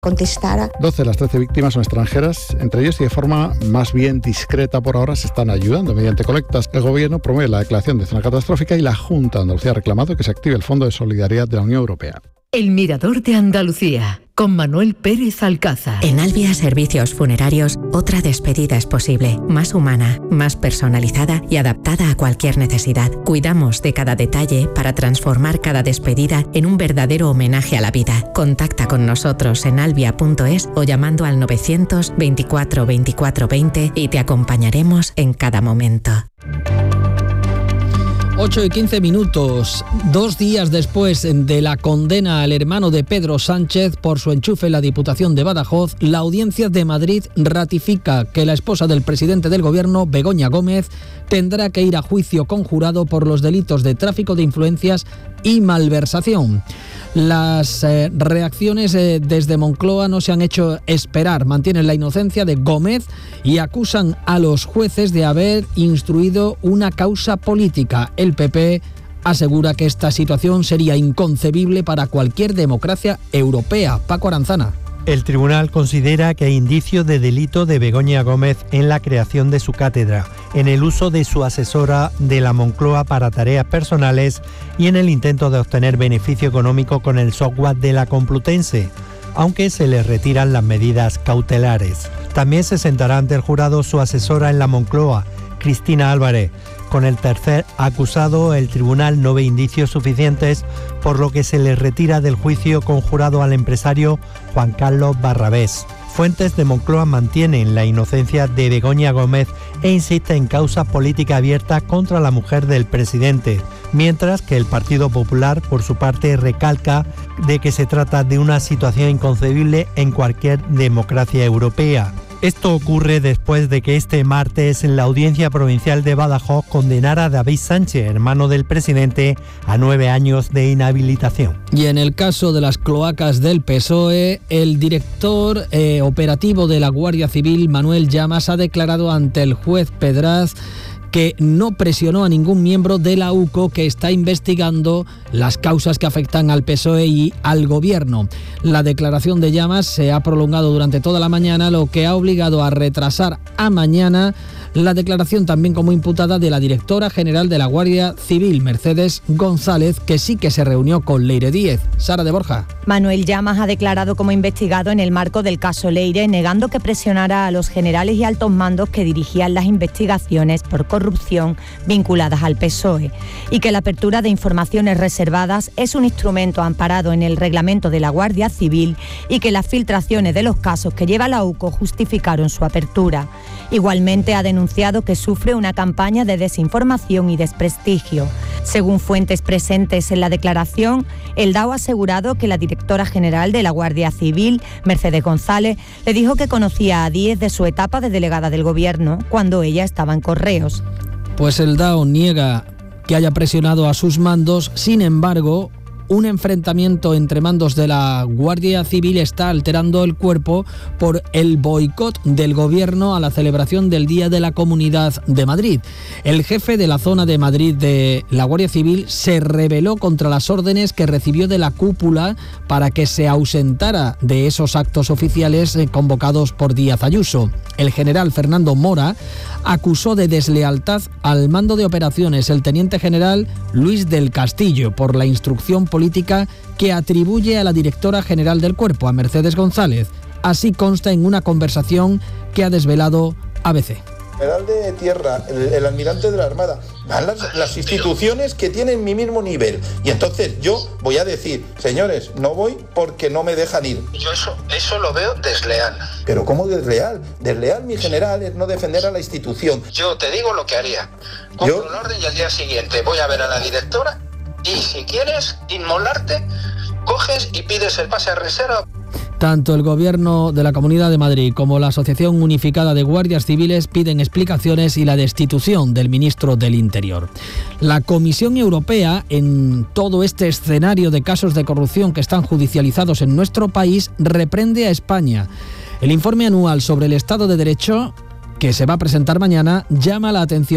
contestara. 12 de las 13 víctimas son extranjeras, entre ellos y de forma más bien discreta por ahora se están ayudando mediante colectas. El Gobierno promueve la declaración de zona catastrófica y la Junta de Andalucía ha reclamado que se active el Fondo de Solidaridad de la Unión Europea. El Mirador de Andalucía, con Manuel Pérez Alcázar. En Albia Servicios Funerarios, otra despedida es posible, más humana, más personalizada y adaptada a cualquier necesidad. Cuidamos de cada detalle para transformar cada despedida en un verdadero homenaje a la vida. Contacta con nosotros en albia.es o llamando al 924 24 20 y te acompañaremos en cada momento. 8:15. 2 días después de la condena al hermano de Pedro Sánchez por su enchufe en la Diputación de Badajoz, la Audiencia de Madrid ratifica que la esposa del presidente del Gobierno, Begoña Gómez, tendrá que ir a juicio conjurado por los delitos de tráfico de influencias y malversación. Las reacciones desde Moncloa no se han hecho esperar. Mantienen la inocencia de Gómez y acusan a los jueces de haber instruido una causa política. El PP asegura que esta situación sería inconcebible para cualquier democracia europea. Paco Aranzana. El tribunal considera que hay indicios de delito de Begoña Gómez en la creación de su cátedra, en el uso de su asesora de la Moncloa para tareas personales y en el intento de obtener beneficio económico con el software de la Complutense, aunque se le retiran las medidas cautelares. También se sentará ante el jurado su asesora en la Moncloa, Cristina Álvarez. Con el tercer acusado, el tribunal no ve indicios suficientes, por lo que se le retira del juicio conjurado al empresario Juan Carlos Barrabés. Fuentes de Moncloa mantienen la inocencia de Begoña Gómez e insisten en causa política abierta contra la mujer del presidente, mientras que el Partido Popular, por su parte, recalca de que se trata de una situación inconcebible en cualquier democracia europea. Esto ocurre después de que este martes la Audiencia Provincial de Badajoz condenara a David Sánchez, hermano del presidente, a 9 años de inhabilitación. Y en el caso de las cloacas del PSOE, el director operativo de la Guardia Civil, Manuel Llamas, ha declarado ante el juez Pedraz que no presionó a ningún miembro de la UCO, que está investigando las causas que afectan al PSOE y al Gobierno. La declaración de Llamas se ha prolongado durante toda la mañana, lo que ha obligado a retrasar a mañana la declaración también como imputada de la directora general de la Guardia Civil, Mercedes González, que sí que se reunió con Leire Díez. Sara de Borja. Manuel Llamas ha declarado como investigado en el marco del caso Leire, negando que presionara a los generales y altos mandos que dirigían las investigaciones por corrupción vinculadas al PSOE, y que la apertura de informaciones reservadas es un instrumento amparado en el reglamento de la Guardia Civil y que las filtraciones de los casos que lleva la UCO justificaron su apertura. Igualmente ha denunciado que sufre una campaña de desinformación y desprestigio. Según fuentes presentes en la declaración, el DAO ha asegurado que la directora general de la Guardia Civil, Mercedes González, le dijo que conocía a Díez de su etapa de delegada del Gobierno, cuando ella estaba en Correos. Pues el DAO niega que haya presionado a sus mandos. Sin embargo, un enfrentamiento entre mandos de la Guardia Civil está alterando el cuerpo por el boicot del Gobierno a la celebración del Día de la Comunidad de Madrid. El jefe de la zona de Madrid de la Guardia Civil se rebeló contra las órdenes que recibió de la cúpula para que se ausentara de esos actos oficiales convocados por Díaz Ayuso. El general Fernando Mora acusó de deslealtad al mando de operaciones el teniente general Luis del Castillo por la instrucción política que atribuye a la directora general del cuerpo, a Mercedes González. Así consta en una conversación que ha desvelado ABC. General de tierra, el almirante de la Armada, van las instituciones que tienen mi mismo nivel. Y entonces yo voy a decir, señores, no voy porque no me dejan ir. Yo eso lo veo desleal. ¿Pero cómo desleal? Desleal, mi general, es no defender a la institución. Yo te digo lo que haría. Compro un orden y al día siguiente voy a ver a la directora y si quieres inmolarte, coges y pides el pase a reserva. Tanto el Gobierno de la Comunidad de Madrid como la Asociación Unificada de Guardias Civiles piden explicaciones y la destitución del ministro del Interior. La Comisión Europea, en todo este escenario de casos de corrupción que están judicializados en nuestro país, reprende a España. El informe anual sobre el Estado de Derecho, que se va a presentar mañana, llama la atención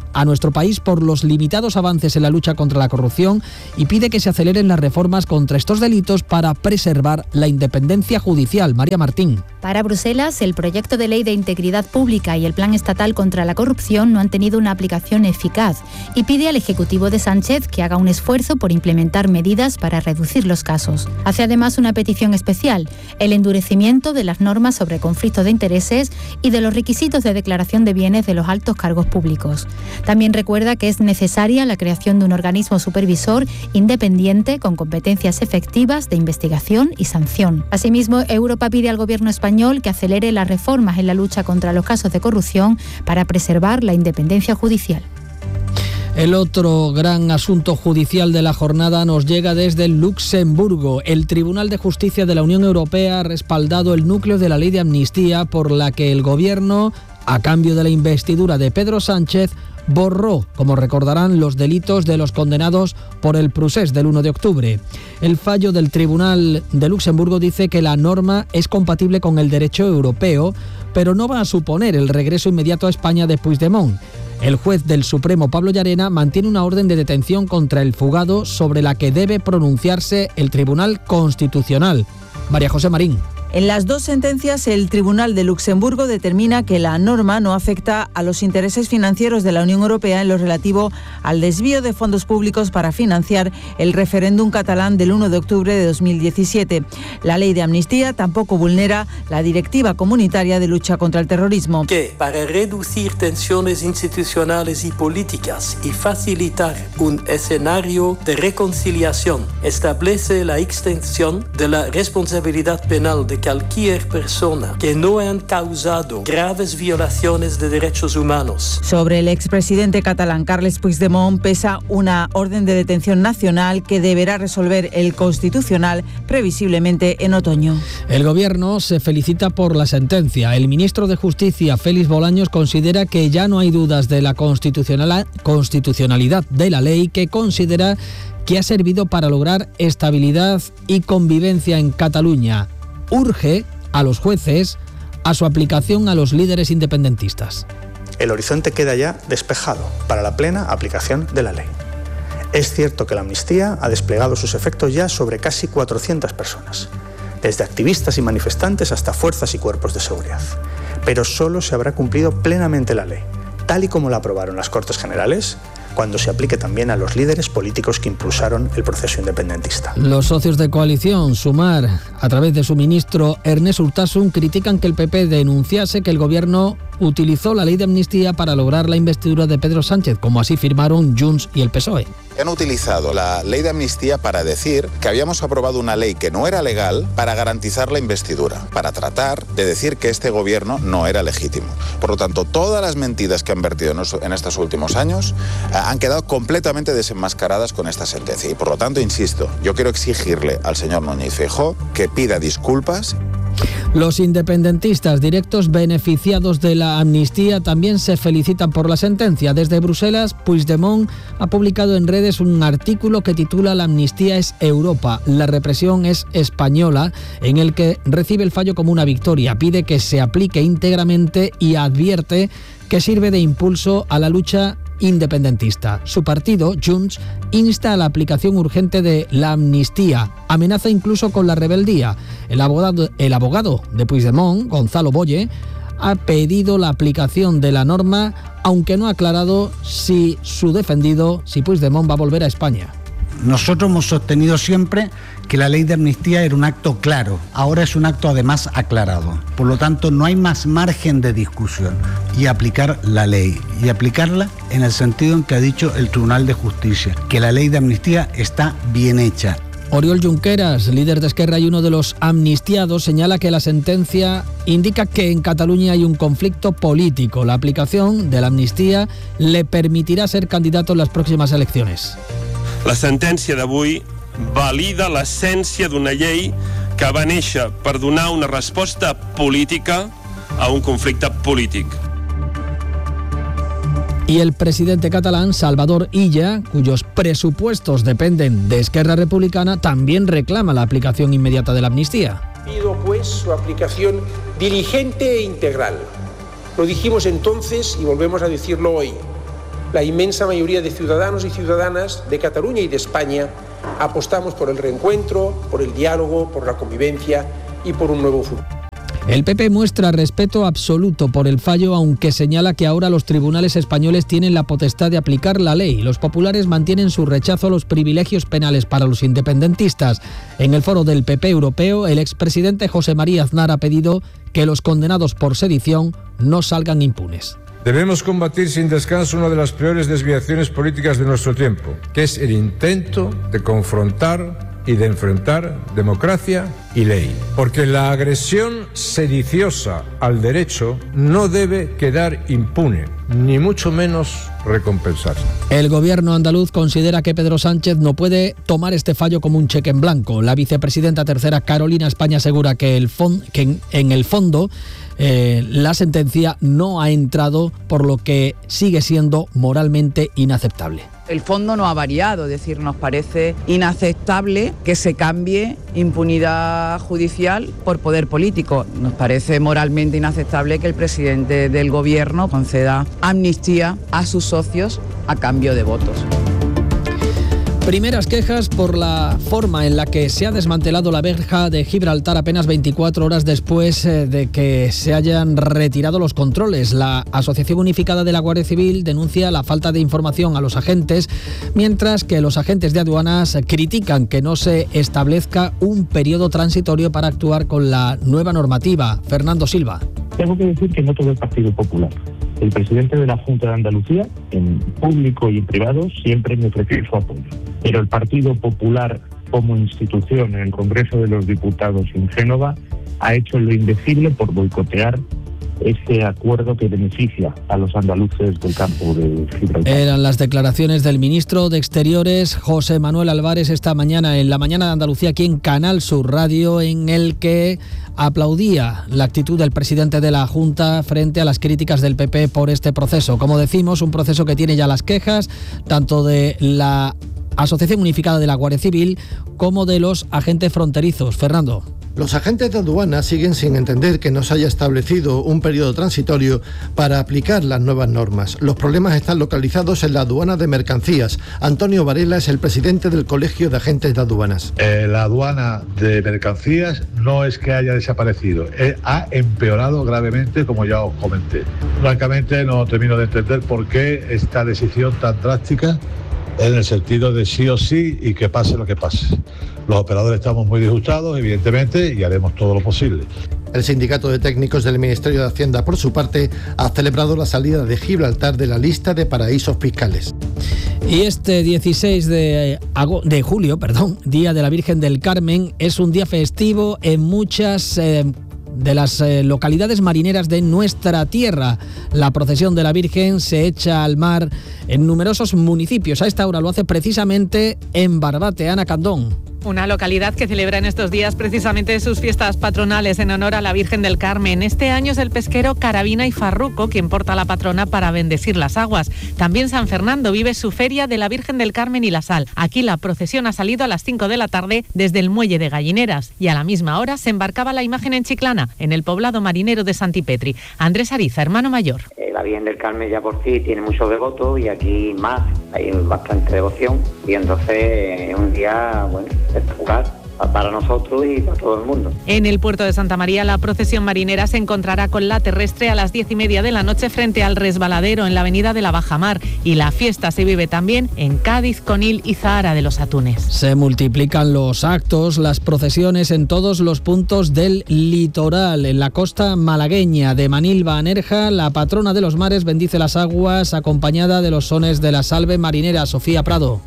a nuestro país por los limitados avances en la lucha contra la corrupción y pide que se aceleren las reformas contra estos delitos para preservar la independencia judicial. María Martín. Para Bruselas, el proyecto de ley de integridad pública y el plan estatal contra la corrupción no han tenido una aplicación eficaz y pide al Ejecutivo de Sánchez que haga un esfuerzo por implementar medidas para reducir los casos. Hace además una petición especial, el endurecimiento de las normas sobre conflictos de intereses y de los requisitos de declaración de bienes de los altos cargos públicos. También recuerda que es necesaria la creación de un organismo supervisor independiente con competencias efectivas de investigación y sanción. Asimismo, Europa pide al Gobierno español que acelere las reformas en la lucha contra los casos de corrupción para preservar la independencia judicial. El otro gran asunto judicial de la jornada nos llega desde Luxemburgo. El Tribunal de Justicia de la Unión Europea ha respaldado el núcleo de la ley de amnistía por la que el Gobierno, a cambio de la investidura de Pedro Sánchez, borró, como recordarán, los delitos de los condenados por el procés del 1 de octubre. El fallo del Tribunal de Luxemburgo dice que la norma es compatible con el derecho europeo, pero no va a suponer el regreso inmediato a España de Puigdemont. El juez del Supremo, Pablo Llarena, mantiene una orden de detención contra el fugado sobre la que debe pronunciarse el Tribunal Constitucional. María José Marín. En las dos sentencias, el Tribunal de Luxemburgo determina que la norma no afecta a los intereses financieros de la Unión Europea en lo relativo al desvío de fondos públicos para financiar el referéndum catalán del 1 de octubre de 2017. La ley de amnistía tampoco vulnera la Directiva Comunitaria de Lucha contra el Terrorismo. Que, para reducir tensiones institucionales y políticas y facilitar un escenario de reconciliación, establece la extensión de la responsabilidad penal de cualquier persona que no han causado graves violaciones de derechos humanos. Sobre el expresidente catalán Carles Puigdemont pesa una orden de detención nacional que deberá resolver el Constitucional previsiblemente en otoño. El Gobierno se felicita por la sentencia. El ministro de Justicia, Félix Bolaños, considera que ya no hay dudas de la constitucionalidad de la ley, que considera que ha servido para lograr estabilidad y convivencia en Cataluña. Urge a los jueces a su aplicación a los líderes independentistas. El horizonte queda ya despejado para la plena aplicación de la ley. Es cierto que la amnistía ha desplegado sus efectos ya sobre casi 400 personas, desde activistas y manifestantes hasta fuerzas y cuerpos de seguridad. Pero solo se habrá cumplido plenamente la ley, tal y como la aprobaron las Cortes Generales, cuando se aplique también a los líderes políticos que impulsaron el proceso independentista. Los socios de coalición, Sumar, a través de su ministro Ernest Urtasun, critican que el PP denunciase que el Gobierno utilizó la ley de amnistía para lograr la investidura de Pedro Sánchez, como así firmaron Junts y el PSOE. Han utilizado la ley de amnistía para decir que habíamos aprobado una ley que no era legal para garantizar la investidura, para tratar de decir que este gobierno no era legítimo. Por lo tanto, todas las mentiras que han vertido en estos últimos años han quedado completamente desenmascaradas con esta sentencia. Y por lo tanto, insisto, yo quiero exigirle al señor Núñez Feijóo que pida disculpas. Los independentistas directos beneficiados de la amnistía también se felicitan por la sentencia. Desde Bruselas, Puigdemont ha publicado en redes un artículo que titula "La amnistía es Europa, la represión es española", en el que recibe el fallo como una victoria. Pide que se aplique íntegramente y advierte que sirve de impulso a la lucha independentista. Su partido, Junts, insta a la aplicación urgente de la amnistía. Amenaza incluso con la rebeldía. El abogado de Puigdemont, Gonzalo Boye, ha pedido la aplicación de la norma, aunque no ha aclarado si Puigdemont va a volver a España. Nosotros hemos sostenido siempre que la ley de amnistía era un acto claro, ahora es un acto además aclarado. Por lo tanto, no hay más margen de discusión y aplicar la ley, y aplicarla en el sentido en que ha dicho el Tribunal de Justicia, que la ley de amnistía está bien hecha. Oriol Junqueras, líder de Esquerra y uno de los amnistiados, señala que la sentencia indica que en Cataluña hay un conflicto político. La aplicación de la amnistía le permitirá ser candidato en las próximas elecciones. La sentència d'avui valida l'essència d'una llei que va néixer per donar una resposta política a un conflicte polític. Y el presidente catalán, Salvador Illa, cuyos presupuestos dependen de Esquerra Republicana, también reclama la aplicación inmediata de la amnistía. Pido, pues, su aplicación diligente e integral. Lo dijimos entonces y volvemos a decirlo hoy. La inmensa mayoría de ciudadanos y ciudadanas de Cataluña y de España apostamos por el reencuentro, por el diálogo, por la convivencia y por un nuevo futuro. El PP muestra respeto absoluto por el fallo, aunque señala que ahora los tribunales españoles tienen la potestad de aplicar la ley. Los populares mantienen su rechazo a los privilegios penales para los independentistas. En el foro del PP europeo, el expresidente José María Aznar ha pedido que los condenados por sedición no salgan impunes. Debemos combatir sin descanso una de las peores desviaciones políticas de nuestro tiempo, que es el intento de confrontar y de enfrentar democracia y ley. Porque la agresión sediciosa al derecho no debe quedar impune, ni mucho menos recompensarse. El gobierno andaluz considera que Pedro Sánchez no puede tomar este fallo como un cheque en blanco. La vicepresidenta tercera Carolina España asegura que en el fondo la sentencia no ha entrado, por lo que sigue siendo moralmente inaceptable. El fondo no ha variado, es decir, nos parece inaceptable que se cambie impunidad judicial por poder político. Nos parece moralmente inaceptable que el presidente del gobierno conceda amnistía a sus socios a cambio de votos. Primeras quejas por la forma en la que se ha desmantelado la verja de Gibraltar apenas 24 horas después de que se hayan retirado los controles. La Asociación Unificada de la Guardia Civil denuncia la falta de información a los agentes, mientras que los agentes de aduanas critican que no se establezca un periodo transitorio para actuar con la nueva normativa. Fernando Silva. Tengo que decir que no todo el Partido Popular. El presidente de la Junta de Andalucía, en público y en privado, siempre me ofreció su apoyo. Pero el Partido Popular, como institución en el Congreso de los Diputados en Génova, ha hecho lo indecible por boicotear este acuerdo que beneficia a los andaluces del campo de Gibraltar. Eran las declaraciones del ministro de Exteriores, José Manuel Álvarez, esta mañana en La Mañana de Andalucía, aquí en Canal Sur Radio, en el que aplaudía la actitud del presidente de la Junta frente a las críticas del PP por este proceso. Como decimos, un proceso que tiene ya las quejas tanto de la Asociación Unificada de la Guardia Civil como de los agentes fronterizos. Fernando. Los agentes de aduana siguen sin entender que no se haya establecido un periodo transitorio para aplicar las nuevas normas. Los problemas están localizados en la aduana de mercancías. Antonio Varela es el presidente del Colegio de Agentes de Aduanas. La aduana de mercancías no es que haya desaparecido, ha empeorado gravemente, como ya os comenté. Francamente no termino de entender por qué esta decisión tan drástica, en el sentido de sí o sí y que pase lo que pase. Los operadores estamos muy disgustados, evidentemente, y haremos todo lo posible. El sindicato de técnicos del Ministerio de Hacienda, por su parte, ha celebrado la salida de Gibraltar de la lista de paraísos fiscales. Y este 16 de julio, Día de la Virgen del Carmen, es un día festivo en muchas de las localidades marineras de nuestra tierra. La procesión de la Virgen se echa al mar en numerosos municipios. A esta hora lo hace precisamente en Barbate. Ana Candón. Una localidad que celebra en estos días precisamente sus fiestas patronales en honor a la Virgen del Carmen. Este año es el pesquero Carabina y Farruco quien porta la patrona para bendecir las aguas. También San Fernando vive su feria de la Virgen del Carmen y la Sal. Aquí la procesión ha salido a las 5 de la tarde desde el muelle de Gallineras y a la misma hora se embarcaba la imagen en Chiclana, en el poblado marinero de Santipetri. Andrés Ariza, hermano mayor. La Virgen del Carmen ya por sí tiene muchos devotos y aquí más, hay bastante devoción y entonces es un día, espectacular para nosotros y para todo el mundo. En el puerto de Santa María la procesión marinera se encontrará con la terrestre a las 10:30 de la noche frente al resbaladero en la avenida de la Bajamar y la fiesta se vive también en Cádiz, Conil y Zahara de los Atunes. Se multiplican los actos, las procesiones en todos los puntos del litoral. En la costa malagueña de Manilva a Nerja, la patrona de los mares bendice las aguas acompañada de los sones de la salve marinera. Sofía Prado.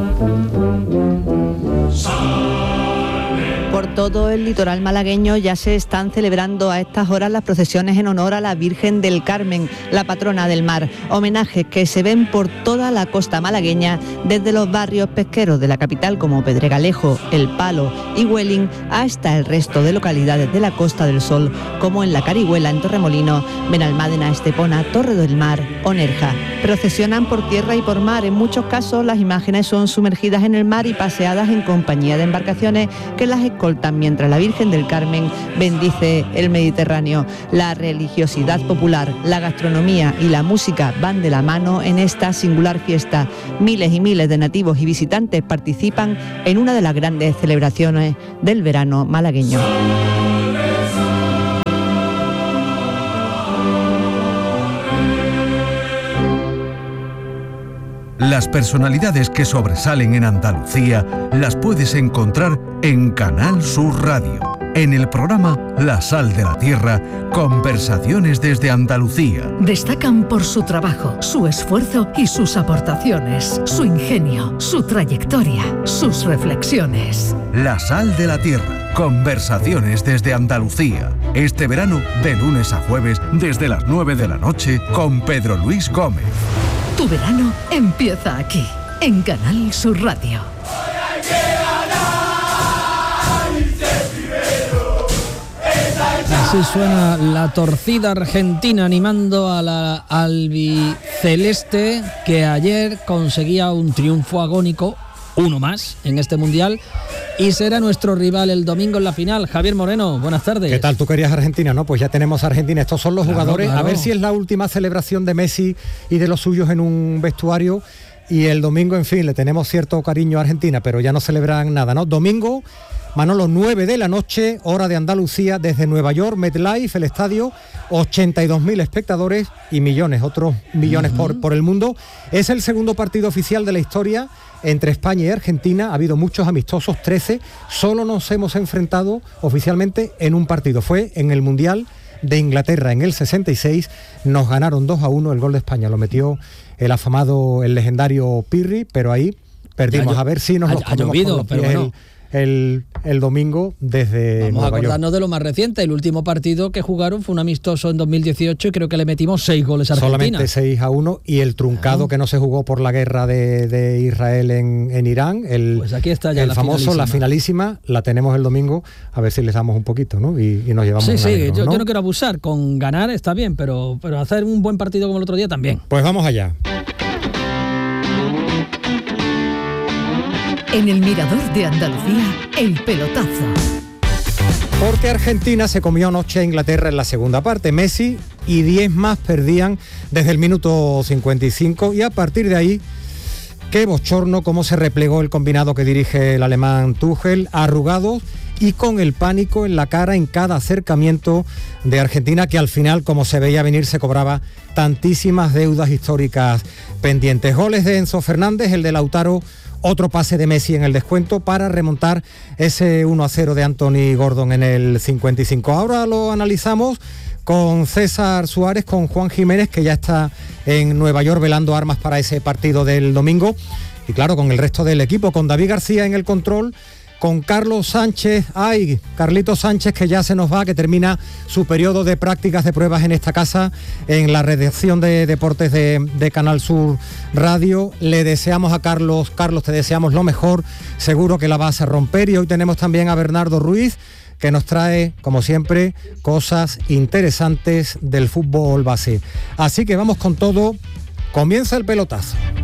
Por todo el litoral malagueño ya se están celebrando a estas horas las procesiones en honor a la Virgen del Carmen, la patrona del mar. Homenajes que se ven por toda la costa malagueña, desde los barrios pesqueros de la capital como Pedregalejo, El Palo y Huelin, hasta el resto de localidades de la Costa del Sol, como en La Carihuela, en Torremolino, Benalmádena, Estepona, Torre del Mar o Nerja. Procesionan por tierra y por mar. En muchos casos las imágenes son sumergidas en el mar y paseadas en compañía de embarcaciones que las escoltan cantan mientras la Virgen del Carmen bendice el Mediterráneo. La religiosidad popular, la gastronomía y la música van de la mano en esta singular fiesta. Miles y miles de nativos y visitantes participan en una de las grandes celebraciones del verano malagueño. Las personalidades que sobresalen en Andalucía las puedes encontrar en Canal Sur Radio, en el programa La Sal de la Tierra, conversaciones desde Andalucía. Destacan por su trabajo, su esfuerzo y sus aportaciones, su ingenio, su trayectoria, sus reflexiones. La Sal de la Tierra, conversaciones desde Andalucía. Este verano, de lunes a jueves, desde las 9 de la noche, con Pedro Luis Gómez. Tu verano empieza aquí, en Canal Sur Radio. Así suena la torcida argentina animando a la albiceleste, que ayer conseguía un triunfo agónico, uno más en este mundial, y será nuestro rival el domingo en la final. Javier Moreno, buenas tardes. ¿Qué tal? ¿Tú querías Argentina? No, pues ya tenemos a Argentina. Estos son los jugadores. Claro. A ver si es la última celebración de Messi y de los suyos en un vestuario. Y el domingo, en fin, le tenemos cierto cariño a Argentina, pero ya no celebran nada, ¿no? Domingo, Manolo, 9 de la noche, hora de Andalucía, desde Nueva York, MetLife, el estadio, 82.000 espectadores y otros millones por el mundo. Es el segundo partido oficial de la historia entre España y Argentina. Ha habido muchos amistosos, 13. Solo nos hemos enfrentado oficialmente en un partido. Fue en el Mundial de Inglaterra en el 66. Nos ganaron 2-1. El gol de España lo metió el afamado, el legendario Pirri, pero ahí perdimos. A ver si nos los comemos con los pies, pero bueno. El domingo desde Vamos a acordarnos de lo más reciente. El último partido que jugaron fue un amistoso en 2018 y creo que le metimos 6 goles a Argentina. Solamente 6-1, y el truncado que no se jugó por la guerra de Israel en Irán. Pues aquí está ya el famoso, la finalísima, la tenemos el domingo, a ver si les damos un poquito, ¿no? Y nos llevamos yo no quiero abusar, con ganar está bien, pero hacer un buen partido como el otro día también. Pues vamos allá. En el Mirador de Andalucía, el pelotazo. Porque Argentina se comió anoche a Inglaterra en la segunda parte. Messi y 10 más perdían desde el minuto 55, y a partir de ahí, qué bochorno cómo se replegó el combinado que dirige el alemán Tuchel, arrugado y con el pánico en la cara en cada acercamiento de Argentina, que al final, como se veía venir, se cobraba tantísimas deudas históricas pendientes. Goles de Enzo Fernández, el de Lautaro, otro pase de Messi en el descuento para remontar ese 1-0 de Anthony Gordon en el 55. Ahora lo analizamos con César Suárez, con Juan Jiménez, que ya está en Nueva York velando armas para ese partido del domingo, y claro, con el resto del equipo, con David García en el control, con Carlos Sánchez, Carlitos Sánchez, que ya se nos va, que termina su periodo de prácticas de pruebas en esta casa, en la redacción de deportes de Canal Sur Radio. Le deseamos a Carlos, te deseamos lo mejor, seguro que la vas a romper. Y hoy tenemos también a Bernardo Ruiz, que nos trae, como siempre, cosas interesantes del fútbol base. Así que vamos con todo, comienza el pelotazo.